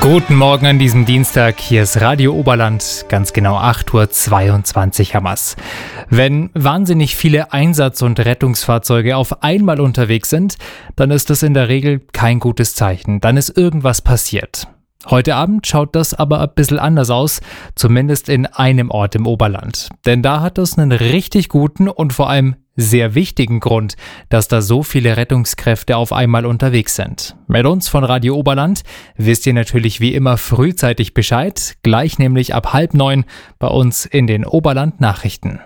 Guten Morgen an diesem Dienstag, hier ist Radio Oberland, ganz genau 8:22 Uhr haben wir's. Wenn wahnsinnig viele Einsatz- und Rettungsfahrzeuge auf einmal unterwegs sind, dann ist das in der Regel kein gutes Zeichen, dann ist irgendwas passiert. Heute Abend schaut das aber ein bisschen anders aus, zumindest in einem Ort im Oberland. Denn da hat es einen richtig guten und vor allem sehr wichtigen Grund, dass da so viele Rettungskräfte auf einmal unterwegs sind. Mit uns von Radio Oberland wisst ihr natürlich wie immer frühzeitig Bescheid, gleich nämlich ab 8:30 bei uns in den Oberland-Nachrichten.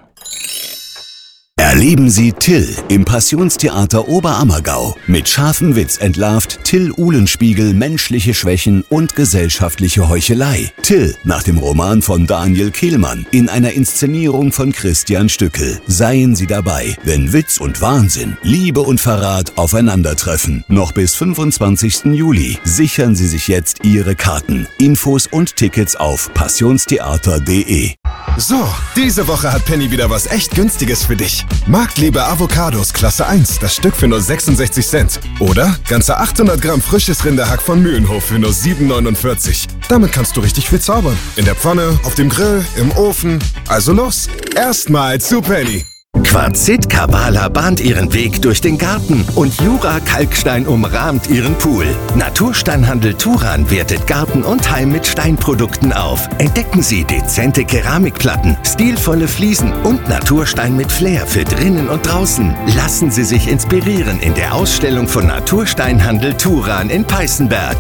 Erleben Sie Till im Passionstheater Oberammergau. Mit scharfem Witz entlarvt Till Uhlenspiegel menschliche Schwächen und gesellschaftliche Heuchelei. Till nach dem Roman von Daniel Kehlmann in einer Inszenierung von Christian Stückel. Seien Sie dabei, wenn Witz und Wahnsinn, Liebe und Verrat aufeinandertreffen. Noch bis 25. Juli. Sichern Sie sich jetzt Ihre Karten. Infos und Tickets auf passionstheater.de. So, diese Woche hat Penny wieder was echt Günstiges für dich. Marktliebe Avocados Klasse 1, das Stück für nur 66 Cent. Oder ganze 800 Gramm frisches Rinderhack von Mühlenhof für nur 7,49. Damit kannst du richtig viel zaubern. In der Pfanne, auf dem Grill, im Ofen. Also los, erstmal zu Penny. Quarzit Kabala bahnt ihren Weg durch den Garten und Jura Kalkstein umrahmt ihren Pool. Natursteinhandel Turan wertet Garten und Heim mit Steinprodukten auf. Entdecken Sie dezente Keramikplatten, stilvolle Fliesen und Naturstein mit Flair für drinnen und draußen. Lassen Sie sich inspirieren in der Ausstellung von Natursteinhandel Turan in Peißenberg.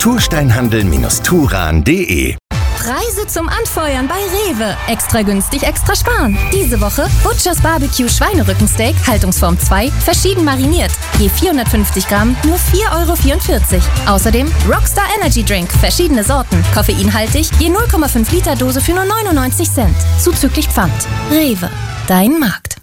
Natursteinhandel-turan.de. Preise zum Anfeuern bei Rewe. Extra günstig, extra sparen. Diese Woche Butchers Barbecue Schweinerückensteak, Haltungsform 2, verschieden mariniert. Je 450 Gramm, nur 4,44 €. Außerdem Rockstar Energy Drink, verschiedene Sorten, koffeinhaltig, je 0,5 Liter Dose für nur 99 Cent. Zuzüglich Pfand. Rewe, dein Markt.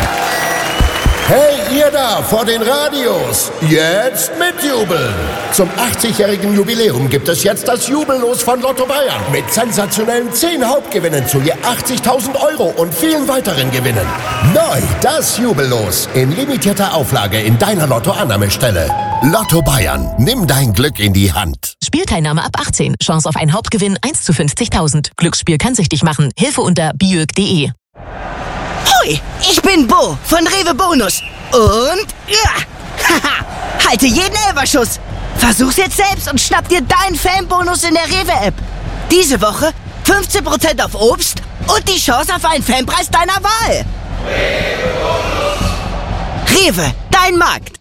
Hey, ihr da vor den Radios, jetzt mitjubeln! Zum 80-jährigen Jubiläum gibt es jetzt das Jubellos von Lotto Bayern mit sensationellen 10 Hauptgewinnen zu je 80.000 € und vielen weiteren Gewinnen. Neu das Jubellos in limitierter Auflage in deiner Lotto-Annahmestelle. Lotto Bayern, nimm dein Glück in die Hand. Spielteilnahme ab 18. Chance auf einen Hauptgewinn 1 zu 50.000. Glücksspiel kann süchtig machen. Hilfe unter biög.de. Hoi, ich bin Bo von Rewe Bonus. Und ja, haha, halte jeden Elferschuss. Versuch's jetzt selbst und schnapp dir deinen Fanbonus in der Rewe-App. Diese Woche 15% auf Obst und die Chance auf einen Fanpreis deiner Wahl. Rewe, dein Markt.